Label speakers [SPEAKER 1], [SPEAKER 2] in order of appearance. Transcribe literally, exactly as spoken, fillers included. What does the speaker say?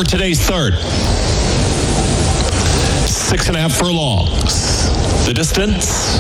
[SPEAKER 1] for today's third. Six and a half furlongs. The distance.